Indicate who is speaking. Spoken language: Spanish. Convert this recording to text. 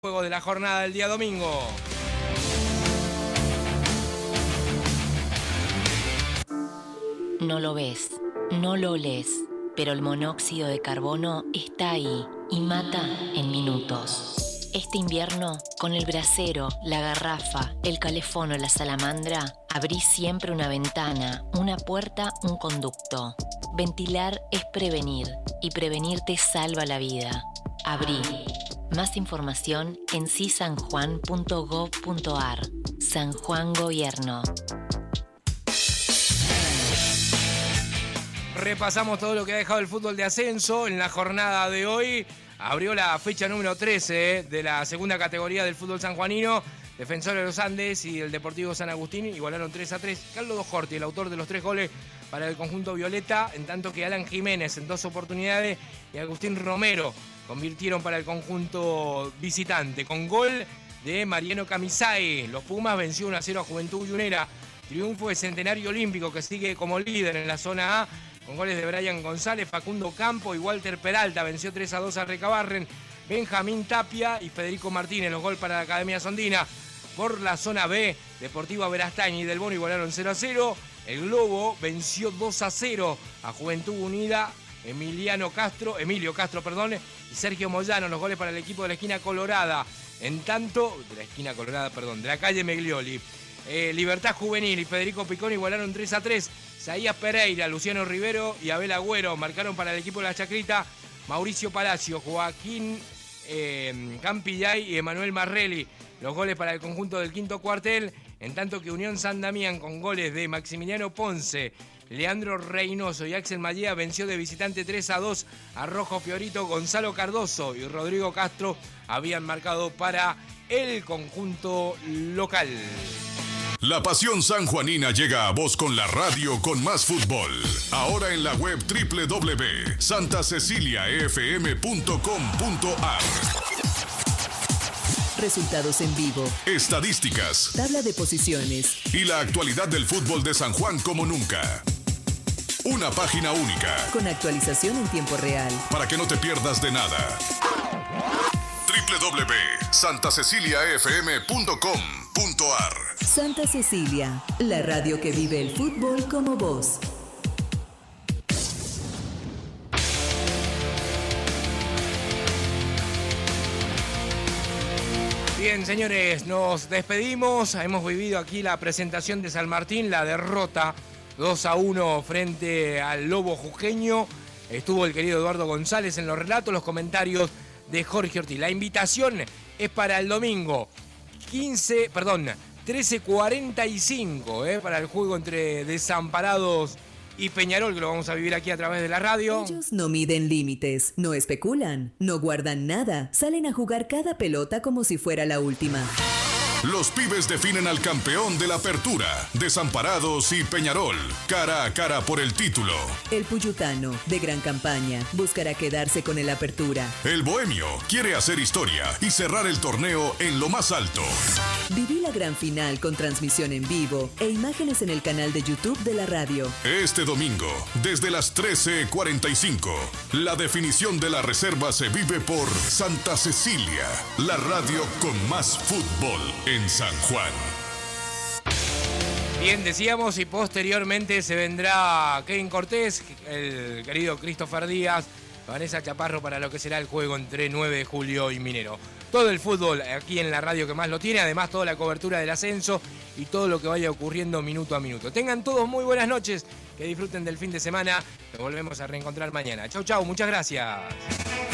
Speaker 1: Juego de la jornada del día domingo.
Speaker 2: No lo ves, no lo olés, pero el monóxido de carbono está ahí y mata en minutos. Este invierno, con el brasero, la garrafa, el calefón o la salamandra, abrí siempre una ventana, una puerta, un conducto. Ventilar es prevenir, y prevenir te salva la vida. Abrí. Más información en cisanjuan.gov.ar. San Juan Gobierno.
Speaker 1: Repasamos todo lo que ha dejado el fútbol de ascenso en la jornada de hoy. Abrió la fecha número 13 de la segunda categoría del fútbol sanjuanino. Defensor de los Andes y el Deportivo San Agustín igualaron 3-3. Carlos Dojorti, el autor de los 3 goles para el conjunto violeta, en tanto que Alan Jiménez en 2 oportunidades y Agustín Romero convirtieron para el conjunto visitante. Con gol de Mariano Camisay, los Pumas venció 1-0 a Juventud Yunera. Triunfo de Centenario Olímpico, que sigue como líder en la zona A, con goles de Brian González, Facundo Campo y Walter Peralta. Venció 3-2 a Recabarren. Benjamín Tapia y Federico Martínez, los goles para la Academia Sondina. Por la zona B, Deportivo Verastaña y Del Bono igualaron 0-0. El Globo venció 2-0 a Juventud Unida. Emilio Castro, y Sergio Moyano, los goles para el equipo de la esquina colorada. En tanto, de la calle Meglioli. Libertad Juvenil y Federico Picón igualaron 3-3. Zaías Pereira, Luciano Rivero y Abel Agüero marcaron para el equipo de la Chacrita. Mauricio Palacio, Joaquín Campillay y Emanuel Marrelli, los goles para el conjunto del quinto cuartel. En tanto que Unión San Damián, con goles de Maximiliano Ponce, Leandro Reynoso y Axel Mallea, venció de visitante 3-2 a Rojo Fiorito. Gonzalo Cardoso y Rodrigo Castro habían marcado para el conjunto local.
Speaker 3: La pasión sanjuanina llega a vos con la radio con más fútbol. Ahora en la web www.santaceciliafm.com.ar.
Speaker 4: Resultados en vivo,
Speaker 3: estadísticas,
Speaker 4: tabla de posiciones
Speaker 3: y la actualidad del fútbol de San Juan como nunca. Una página única,
Speaker 4: con actualización en tiempo real,
Speaker 3: para que no te pierdas de nada. www.santaceciliafm.com.ar.
Speaker 4: Santa Cecilia, la radio que vive el fútbol como vos.
Speaker 1: Bien, señores, nos despedimos. Hemos vivido aquí la presentación de San Martín, la derrota 2-1 frente al Lobo Jujeño. Estuvo el querido Eduardo González en los relatos, los comentarios de Jorge Ortiz. La invitación es para el domingo 13:45, para el juego entre Desamparados y Peñarol, que lo vamos a vivir aquí a través de la radio.
Speaker 4: Ellos no miden límites, no especulan, no guardan nada, salen a jugar cada pelota como si fuera la última.
Speaker 3: Los pibes definen al campeón de la apertura, Desamparados y Peñarol, cara a cara por el título.
Speaker 4: El Puyutano, de gran campaña, buscará quedarse con el apertura.
Speaker 3: El Bohemio quiere hacer historia y cerrar el torneo en lo más alto.
Speaker 4: Viví la gran final con transmisión en vivo e imágenes en el canal de YouTube de la radio.
Speaker 3: Este domingo, desde las 13:45, la definición de la reserva se vive por Santa Cecilia, la radio con más fútbol en San Juan.
Speaker 1: Bien, decíamos, y posteriormente se vendrá Kevin Cortés, el querido Christopher Díaz, Vanessa Chaparro para lo que será el juego entre 9 de julio y Minero. Todo el fútbol aquí en la radio que más lo tiene, además toda la cobertura del ascenso y todo lo que vaya ocurriendo minuto a minuto. Tengan todos muy buenas noches, que disfruten del fin de semana. Nos volvemos a reencontrar mañana. Chau, chau, muchas gracias.